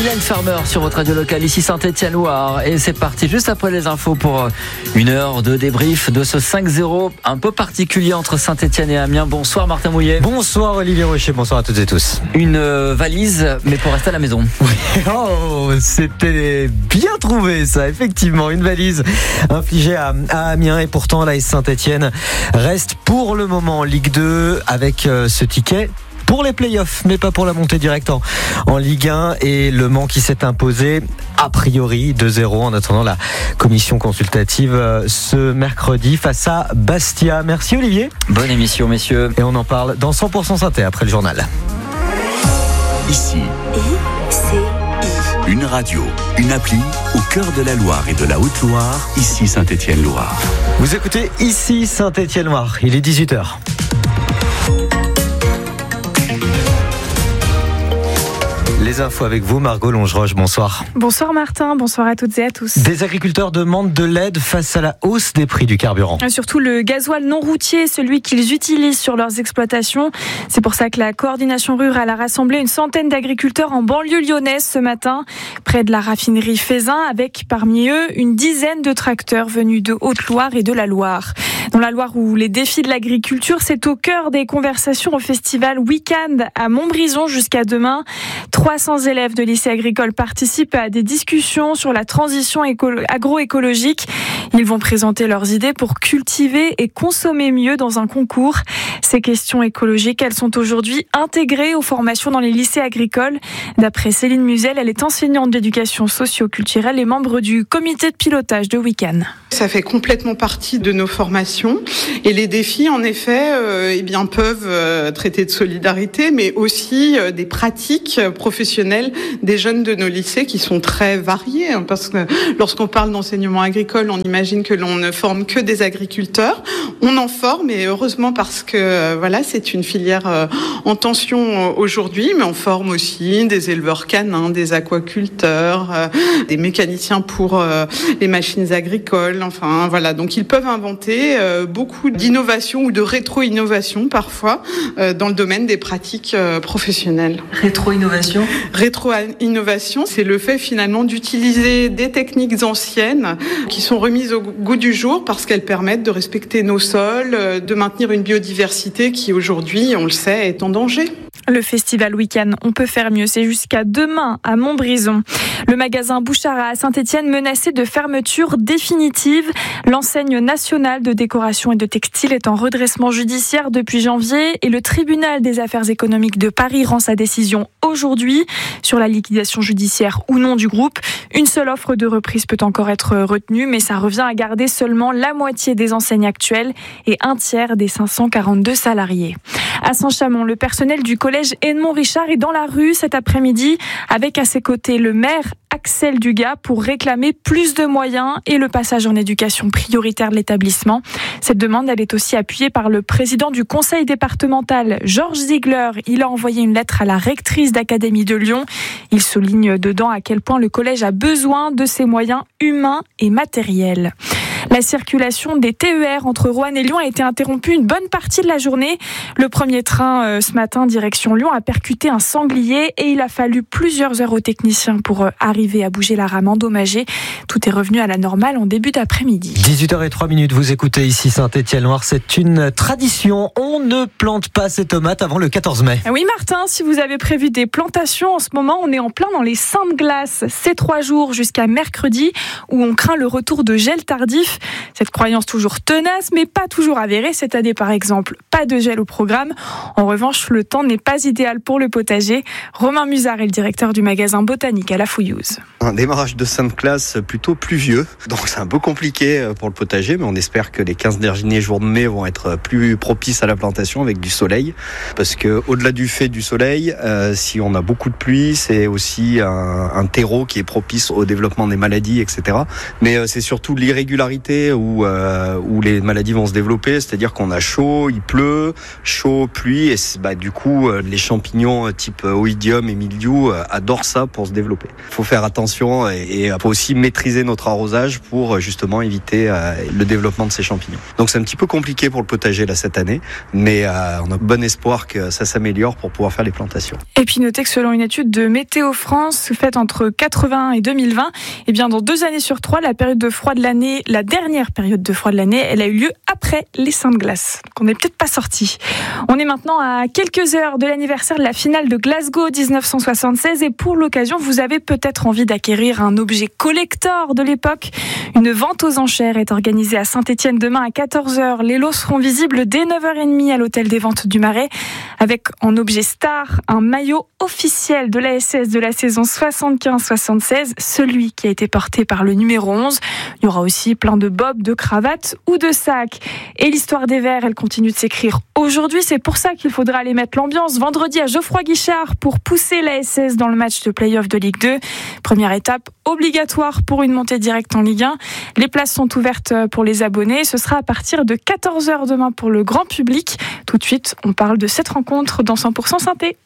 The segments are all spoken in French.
Mylène Farmer sur votre radio locale, ici Saint-Étienne-Loire. Et c'est parti juste après les infos pour une heure de débrief de ce 5-0 un peu particulier entre Saint-Étienne et Amiens. Bonsoir Martin Mouillet. Bonsoir Olivier Rocher, bonsoir à toutes et tous. Une valise, mais pour rester à la maison. Oui, c'était bien trouvé ça, effectivement. Une valise infligée à Amiens et pourtant l'AS Saint-Étienne reste pour le moment en Ligue 2 avec ce ticket pour les playoffs, mais pas pour la montée directe en Ligue 1. Et Le Mans qui s'est imposé a priori 2-0 en attendant la commission consultative ce mercredi face à Bastia. Merci Olivier. Bonne émission messieurs. Et on en parle dans 100% Synthé après le journal. Ici, une radio, une appli au cœur de la Loire et de la Haute-Loire, ici Saint-Étienne-Loire. Vous écoutez ici Saint-Étienne-Loire, il est 18h. Les infos avec vous, Margot Longeroche, bonsoir. Bonsoir Martin, bonsoir à toutes et à tous. Des agriculteurs demandent de l'aide face à la hausse des prix du carburant. Surtout le gasoil non routier, celui qu'ils utilisent sur leurs exploitations. C'est pour ça que la coordination rurale a rassemblé une centaine d'agriculteurs en banlieue lyonnaise ce matin, près de la raffinerie Feyzin, avec parmi eux une dizaine de tracteurs venus de Haute-Loire et de la Loire. Dans la Loire où les défis de l'agriculture, c'est au cœur des conversations au festival Week-end à Montbrison jusqu'à demain. 300 élèves de lycée agricole participent à des discussions sur la transition agroécologique. Ils vont présenter leurs idées pour cultiver et consommer mieux dans un concours. Ces questions écologiques, elles sont aujourd'hui intégrées aux formations dans les lycées agricoles. D'après Céline Musel, elle est enseignante d'éducation socio-culturelle et membre du comité de pilotage de Week-end. Ça fait complètement partie de nos formations et les défis, en effet, peuvent traiter de solidarité, mais aussi des pratiques professionnelles des jeunes de nos lycées qui sont très variées. Parce que lorsqu'on parle d'enseignement agricole, on imagine que l'on ne forme que des agriculteurs. On en forme et heureusement parce que c'est une filière en tension aujourd'hui, mais on forme aussi des éleveurs canins, des aquaculteurs, des mécaniciens pour les machines agricoles. Donc ils peuvent inventer beaucoup d'innovations ou de rétro-innovations parfois dans le domaine des pratiques professionnelles. Rétro-innovation ? Rétro-innovation, c'est le fait finalement d'utiliser des techniques anciennes qui sont remises au goût du jour parce qu'elles permettent de respecter nos sols, de maintenir une biodiversité qui aujourd'hui, on le sait, est en danger. Le festival Week-end, on peut faire mieux. C'est jusqu'à demain à Montbrison. Le magasin Bouchara à Saint-Étienne menacé de fermeture définitive. L'enseigne nationale de décoration et de textile est en redressement judiciaire depuis janvier et le tribunal des affaires économiques de Paris rend sa décision aujourd'hui sur la liquidation judiciaire ou non du groupe. Une seule offre de reprise peut encore être retenue, mais ça revient à garder seulement la moitié des enseignes actuelles et un tiers des 542 salariés. À Saint-Chamond, le personnel du collège Edmond Richard est dans la rue cet après-midi avec à ses côtés le maire Axel Dugas pour réclamer plus de moyens et le passage en éducation prioritaire de l'établissement. Cette demande, elle est aussi appuyée par le président du conseil départemental, Georges Ziegler. Il a envoyé une lettre à la rectrice d'Académie de Lyon. Il souligne dedans à quel point le collège a besoin de ses moyens humains et matériels. La circulation des TER entre Roanne et Lyon a été interrompue une bonne partie de la journée. Le premier train ce matin direction Lyon a percuté un sanglier et il a fallu plusieurs heures aux techniciens pour arriver à bouger la rame endommagée. Tout est revenu à la normale en début d'après-midi. 18h03, vous écoutez ici Saint-Étienne-Loire. C'est une tradition. On ne plante pas ses tomates avant le 14 mai. Oui Martin, si vous avez prévu des plantations, en ce moment on est en plein dans les Saintes Glaces. Ces 3 jours jusqu'à mercredi où on craint le retour de gel tardif. Cette croyance toujours tenace, mais pas toujours avérée. Cette année, par exemple, pas de gel au programme. En revanche, le temps n'est pas idéal pour le potager. Romain Musard est le directeur du magasin botanique à la Fouillouse. Un démarrage de sainte classe plutôt pluvieux, donc c'est un peu compliqué pour le potager, mais on espère que les 15 derniers jours de mai vont être plus propices à la plantation avec du soleil, parce que au-delà du fait du soleil, si on a beaucoup de pluie, c'est aussi un terreau qui est propice au développement des maladies, etc. Mais c'est surtout l'irrégularité particularité où les maladies vont se développer, c'est-à-dire qu'on a chaud, il pleut, chaud, pluie, et du coup les champignons type oïdium et mildiou adorent ça pour se développer. Il faut faire attention et faut aussi maîtriser notre arrosage pour justement éviter le développement de ces champignons. Donc c'est un petit peu compliqué pour le potager là cette année, mais on a bon espoir que ça s'améliore pour pouvoir faire les plantations. Et puis notez que selon une étude de Météo France faite entre 80 et 2020, eh bien dans 2 années sur 3, la dernière période de froid de l'année, elle a eu lieu après les Saints de glace. Donc on n'est peut-être pas sorti. On est maintenant à quelques heures de l'anniversaire de la finale de Glasgow 1976 et pour l'occasion, vous avez peut-être envie d'acquérir un objet collector de l'époque. Une vente aux enchères est organisée à Saint-Étienne demain à 14h. Les lots seront visibles dès 9h30 à l'hôtel des ventes du Marais avec en objet star un maillot officiel de l'ASS de la saison 75-76, celui qui a été porté par le numéro 11. Il y aura aussi plein de bobs, de cravates ou de sacs. Et l'histoire des Verts, elle continue de s'écrire aujourd'hui. C'est pour ça qu'il faudra aller mettre l'ambiance vendredi à Geoffroy-Guichard pour pousser l'ASS dans le match de play-off de Ligue 2. Première étape obligatoire pour une montée directe en Ligue 1. Les places sont ouvertes pour les abonnés. Ce sera à partir de 14h demain pour le grand public. Tout de suite, on parle de cette rencontre dans 100% Synthé.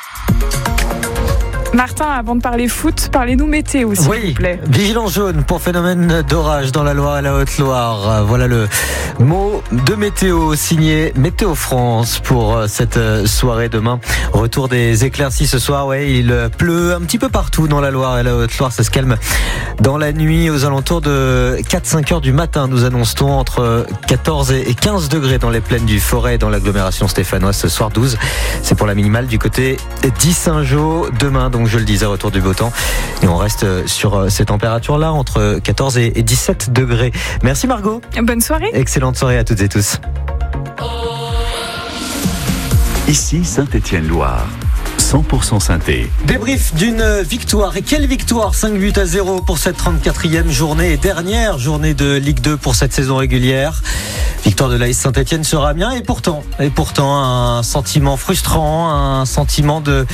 Martin, avant de parler foot, parlez-nous météo, s'il vous plaît. Vigilance jaune pour phénomène d'orage dans la Loire et la Haute-Loire. Voilà le mot de météo signé Météo France pour cette soirée demain. Retour des éclaircies ce soir. Il pleut un petit peu partout dans la Loire et la Haute-Loire. Ça se calme dans la nuit aux alentours de 4-5 heures du matin. Nous annonce-t-on entre 14 et 15 degrés dans les plaines du Forêt et dans l'agglomération stéphanoise. Ce soir 12. C'est pour la minimale du côté d'Issingeaux. Demain, donc je le disais, retour du beau temps. Et on reste sur ces températures-là, entre 14 et 17 degrés. Merci Margot. Bonne soirée. Excellente soirée à toutes et tous. Ici Saint-Étienne-Loire. 100% Synthé. Débrief d'une victoire. Et quelle victoire! 5-0 pour cette 34e journée et dernière journée de Ligue 2 pour cette saison régulière. Victoire de l'AS Saint-Étienne sur Amiens et pourtant un sentiment frustrant, un sentiment de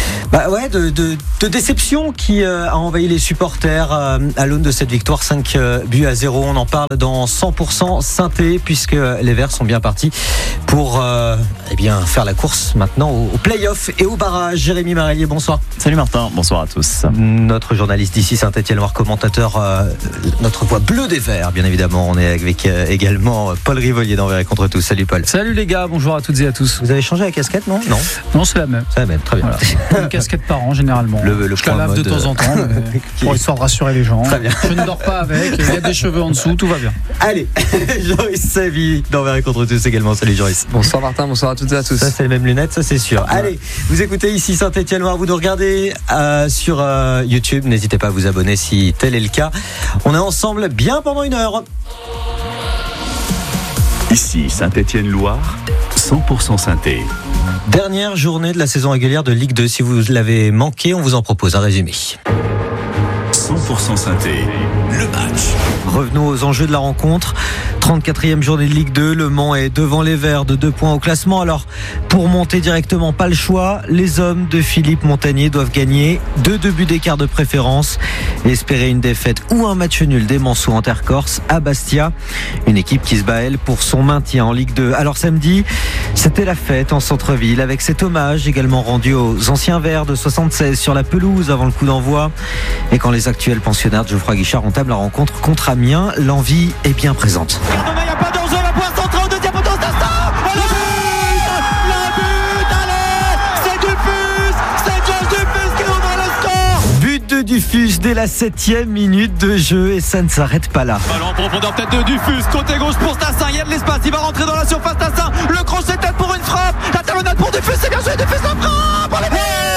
déception qui a envahi les supporters à l'aune de cette victoire 5-0. On en parle dans 100% Synthé puisque les Verts sont bien partis pour faire la course maintenant au play-off et au barrage. Jérémy Marellier, bonsoir. Salut Martin, bonsoir à tous. Notre journaliste d'ici Saint-Étienne-Loire, commentateur, notre voix bleue des Verts, bien évidemment. On est avec également Paul Rivolier d'Envers et contre tous. Salut Paul. Salut les gars, bonjour à toutes et à tous. Vous avez changé la casquette, non? Non, c'est la même. C'est la même, très bien. Voilà. Une casquette par an généralement. Je la lave de temps en temps pour histoire de rassurer les gens. Très bien. Je ne dors pas avec, il y a des cheveux en dessous, tout va bien. Allez, Joris Savy d'Envers et contre tous également. Salut Joris. Bonsoir Martin, bonsoir à toutes et à tous. Ça c'est les mêmes lunettes, ça c'est sûr. Allez, vous écoutez ici Saint-Étienne-Loire, vous nous regardez sur YouTube. N'hésitez pas à vous abonner si tel est le cas. On est ensemble bien pendant 1 heure. Ici Saint-Étienne-Loire, 100% Synthé. Dernière journée de la saison régulière de Ligue 2. Si vous l'avez manqué, on vous en propose un résumé. 100% Synthé, le match. Revenons aux enjeux de la rencontre. 34e journée de Ligue 2. Le Mans est devant les Verts de 2 points au classement. Alors, pour monter directement, pas le choix. Les hommes de Philippe Montagnier doivent gagner 2 buts d'écart de préférence et espérer une défaite ou un match nul des Manceaux en terre corse à Bastia. Une équipe qui se bat, elle, pour son maintien en Ligue 2. Alors, samedi, c'était la fête en centre-ville avec cet hommage également rendu aux anciens Verts de 76 sur la pelouse avant le coup d'envoi. Et quand les actuels pensionnaires de Geoffroy-Guichard entament la rencontre contre Amiens, l'envie est bien présente. Il n'y a pas d'enjeu, la pointe centrale au deuxième poteau, c'est ça. Le but, allez, c'est Dufus, c'est Georges Dufus qui ouvre le score. But de Dufus dès la 7e minute de jeu et ça ne s'arrête pas là. Ballon en profondeur, tête de Dufus, côté gauche pour Tassin, il y a de l'espace, il va rentrer dans la surface Tassin, le crochet tête pour une frappe, la talonnade pour Dufus, c'est bien joué, Dufus la frappe, pour les buts.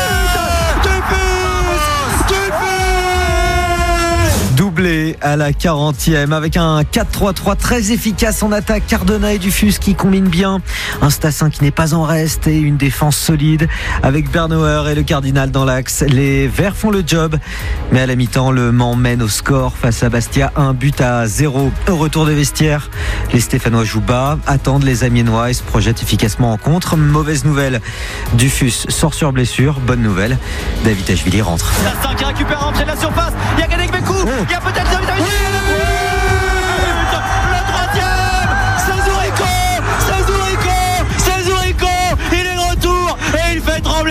Doublé à la 40e avec un 4-3-3 très efficace en attaque. Cardona et Dufus qui combinent bien. Un Stassin qui n'est pas en reste et une défense solide avec Bernauer et le Cardinal dans l'axe. Les Verts font le job, mais à la mi-temps, le Mans mène au score face à Bastia, 1-0. Au retour des vestiaires, les Stéphanois jouent bas, attendent les Amiénois et se projettent efficacement en contre. Mauvaise nouvelle, Dufus sort sur blessure. Bonne nouvelle, David Ashvili rentre. Stassin qui récupère à l'entrée de la surface. Il y a Gadek Bekou. Il y a peut-être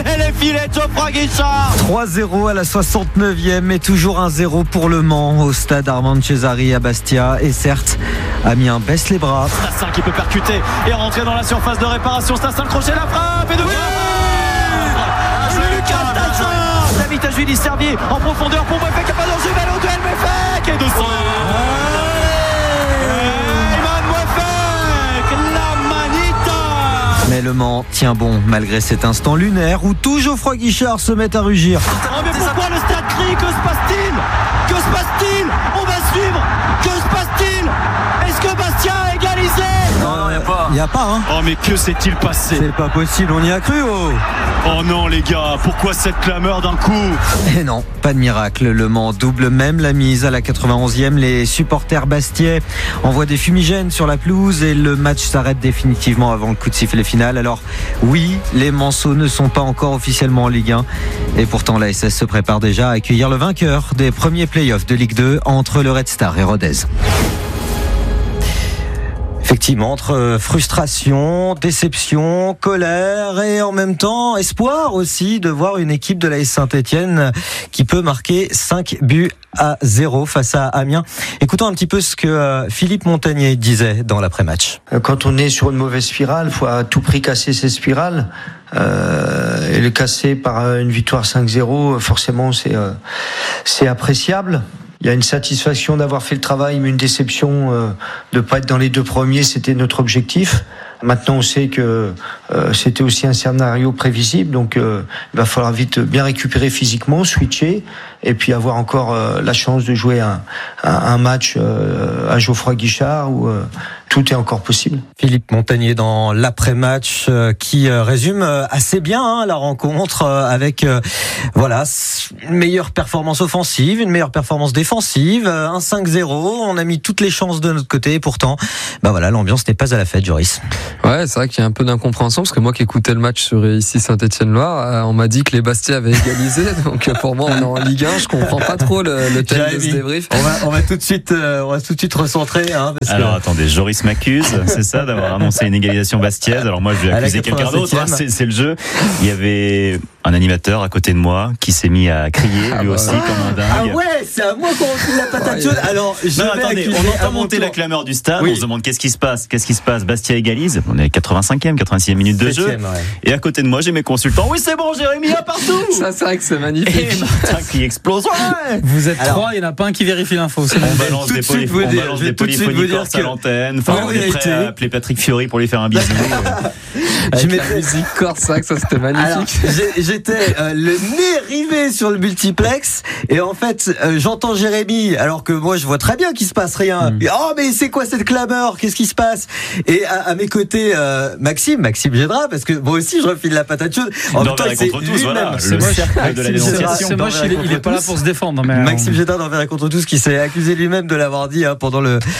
brûler les filets de Geoffroy Guichard. 3-0 à la 69e et toujours 1-0 pour Le Mans au stade Armand Cesari à Bastia. Et certes, Amiens baisse les bras. Stassin qui peut percuter et rentrer dans la surface de réparation. Stassin crochet la frappe et de Lucas Stassin. David Tajvili Servier en profondeur pour Moefek, qui a pas danger, mais au duel Moefek et de son. Iman Moefek, la manita. Mais Le Mans tient bon malgré cet instant lunaire où tout Geoffroy Guichard se met à rugir. Mais pourquoi le stade crie? Que se passe-t-il? Que se passe-t-il? On va suivre. Que se passe-t-il? Est-ce que Bastia a égalisé? Non, il n'y a pas. Il n'y a pas, hein. Oh mais que s'est-il passé? C'est pas possible, on y a cru, oh. Oh non les gars, pourquoi cette clameur d'un coup? Et non, pas de miracle. Le Mans double même la mise à la 91e. Les supporters bastiais envoient des fumigènes sur la pelouse et le match s'arrête définitivement avant le coup de sifflet final. Alors oui, les Manceaux ne sont pas encore officiellement en Ligue 1 et pourtant la SS se prépare déjà à accueillir le vainqueur des premiers playoffs de Ligue 2 entre le Red Star et Rodez. Effectivement, entre frustration, déception, colère et en même temps espoir aussi de voir une équipe de l'AS Saint-Etienne qui peut marquer 5-0 face à Amiens. Écoutons un petit peu ce que Philippe Montagnier disait dans l'après-match. Quand on est sur une mauvaise spirale, il faut à tout prix casser ces spirales. Et le casser par une victoire 5-0, forcément c'est appréciable. Il y a une satisfaction d'avoir fait le travail, mais une déception de ne pas être dans les deux premiers, c'était notre objectif. Maintenant, on sait que c'était aussi un scénario prévisible, donc il va falloir vite bien récupérer physiquement, switcher, et puis avoir encore la chance de jouer un match à Geoffroy Guichard où tout est encore possible. Philippe Montagnier dans l'après-match qui résume assez bien la rencontre avec voilà, une meilleure performance offensive, une meilleure performance défensive, un 5-0, on a mis toutes les chances de notre côté et pourtant voilà, l'ambiance n'est pas à la fête, Joris. Ouais, c'est vrai qu'il y a un peu d'incompréhension parce que moi qui écoutais le match sur ici Saint-Etienne-Loire, on m'a dit que les Bastiais avaient égalisé, donc pour moi on est en Ligue 1, je comprends pas trop le thème de ce débrief. On va tout de suite recentrer. Alors attendez, Joris m'accuse, c'est ça, d'avoir annoncé une égalisation bastiaise. Alors moi je vais accuser quelqu'un d'autre, c'est le jeu. Il y avait un animateur à côté de moi qui s'est mis à crier lui aussi comme un dingue. Ah ouais, c'est à moi qu'on retrouve la patate chaude. Alors attendez, on entend monter la clameur du stade, on se demande qu'est-ce qui se passe, Bastia égalise, on est 86e, 86e minute de jeu, et à côté de moi j'ai mes consultants, oui c'est bon Jérémy, là partout. Ça c'est vrai que c'est magnifique. Et Martin qui explose. Vous êtes trois, il n'y en a pas un qui vérifie l'info. On balance des polyphonies corses à l'antenne, enfin on est prêt à appeler Patrick Fiori pour lui faire un bisou. Avec la musique corse, ça c'était magnifique. Alors, j'étais le nez rivé sur le multiplex et en fait j'entends Jérémy alors que moi je vois très bien qu'il se passe rien. Oh mais c'est quoi cette clameur, qu'est-ce qui se passe? Et à mes côtés Maxime Gédra, parce que moi aussi je refile la patate chaude. En même temps c'est lui-même le cercle de la dénonciation. C'est moche, il est pas là pour se défendre. Mais Maxime Gédra d'Envers et contre tous qui s'est accusé lui-même de l'avoir dit pendant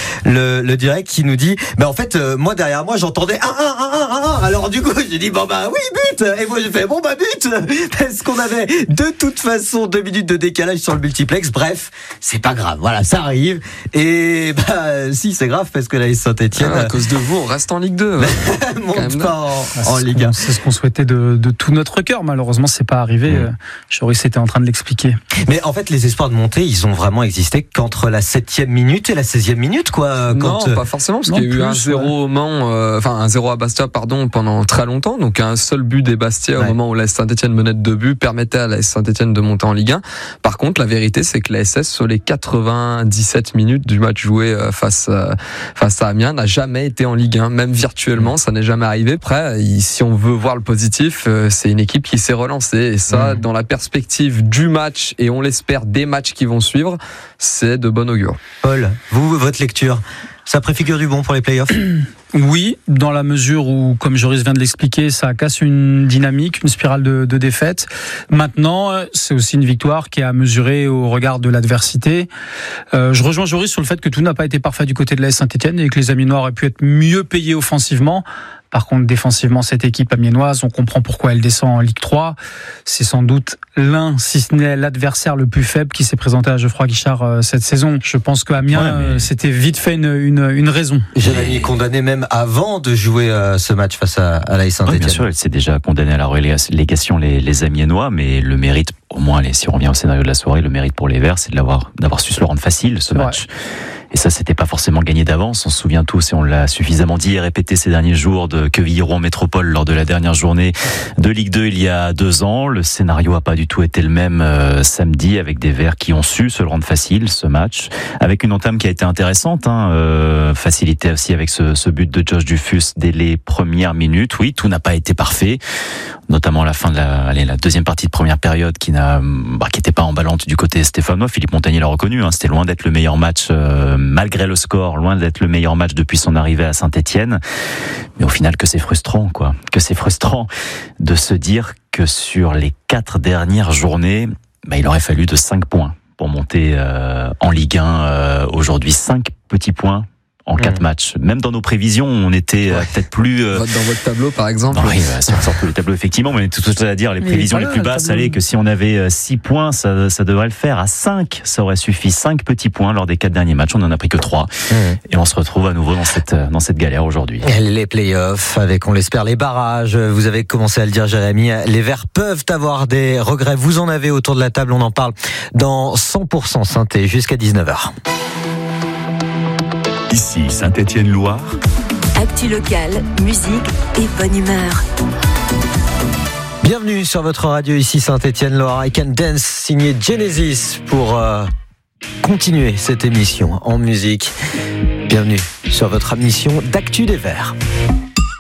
le direct, qui nous dit en fait moi derrière moi j'entendais 1-1. Alors du coup j'ai dit oui but, et moi j'ai fait but, parce qu'on avait de toute façon 2 minutes de décalage sur le multiplex. Bref, c'est pas grave, voilà, ça arrive. Et si c'est grave parce que l'AS Saint-Etienne à cause de vous on reste en Ligue 2 monte pas en Ligue 1. C'est ce qu'on souhaitait de tout notre cœur. Malheureusement c'est pas arrivé. Joris était en train de l'expliquer. Mais en fait les espoirs de montée ils ont vraiment existé qu'entre la 7e minute et la 16e minute quoi. Non, pas forcément, parce qu'il y a eu 1-0 au Mans, 1-0 à Bastia pendant très longtemps. Donc un seul but des Bastiais au moment où l'AS Saint-Etienne menait de 2 buts permettait à l'AS Saint-Etienne de monter en Ligue 1. Par contre, la vérité c'est que la SS sur les 97 minutes du match joué face à Amiens n'a jamais été en Ligue 1, même virtuellement, ça n'est jamais arrivé. Après, si on veut voir le positif, c'est une équipe qui s'est relancée et ça, dans la perspective du match et on l'espère des matchs qui vont suivre, c'est de bon augure. Paul, votre lecture, ça préfigure du bon pour les playoffs? Oui, dans la mesure où, comme Joris vient de l'expliquer, ça casse une dynamique, une spirale de défaite. Maintenant, c'est aussi une victoire qui est à mesurer au regard de l'adversité. Je rejoins Joris sur le fait que tout n'a pas été parfait du côté de l'AS Saint-Etienne et que les Amiénois auraient pu être mieux payés offensivement. Par contre, défensivement, cette équipe amiénoise, on comprend pourquoi elle descend en Ligue 3. C'est sans doute l'un, si ce n'est l'adversaire le plus faible qui s'est présenté à Geoffroy Guichard cette saison. Je pense qu'Amiens, c'était vite fait une raison. Jérémy est condamné même avant de jouer ce match face à l'AS Saint-Etienne. Bien sûr, elle s'est déjà condamnée à la relégation, les Amiénois, mais le mérite, au moins, si on revient au scénario de la soirée, le mérite pour les Verts, c'est d'avoir su se le rendre facile, ce match. Et ça, c'était pas forcément gagné d'avance. On se souvient tous, et on l'a suffisamment dit et répété ces derniers jours, de Quevilly-Rouen Métropole lors de la dernière journée de Ligue 2 il y a 2 ans. Le scénario a pas du tout été le même samedi, avec des Verts qui ont su se le rendre facile, ce match, avec une entame qui a été intéressante, facilité aussi avec ce but de Josh Dufus dès les premières minutes. Oui, tout n'a pas été parfait, notamment la fin de la deuxième partie de première période qui était pas emballante du côté stéphanois. Philippe Montagnier l'a reconnu, c'était loin d'être le meilleur match, malgré le score, loin d'être le meilleur match depuis son arrivée à Saint-Etienne. Mais au final, que c'est frustrant de se dire que sur les 4 dernières journées, il aurait fallu de 5 points pour monter en Ligue 1 aujourd'hui. 5 petits points en 4 matchs. Même dans nos prévisions, on était peut-être plus... Dans votre tableau, par exemple. Oui, si on sort tous les tableaux, effectivement, mais tout ça à dire, les prévisions les plus basses, que si on avait 6 points, ça devrait le faire. À 5, ça aurait suffi. 5 petits points lors des 4 derniers matchs. On n'en a pris que 3. Et on se retrouve à nouveau dans cette galère aujourd'hui. Les playoffs, avec, on l'espère, les barrages. Vous avez commencé à le dire, Jérémy. Les Verts peuvent avoir des regrets. Vous en avez autour de la table. On en parle dans 100% Synthé jusqu'à 19h. Ici Saint-Etienne-Loire. Actu locale, musique et bonne humeur. Bienvenue sur votre radio, ici Saint-Etienne-Loire. I Can Dance, signé Genesis, pour continuer cette émission en musique. Bienvenue sur votre émission d'Actu des Verts.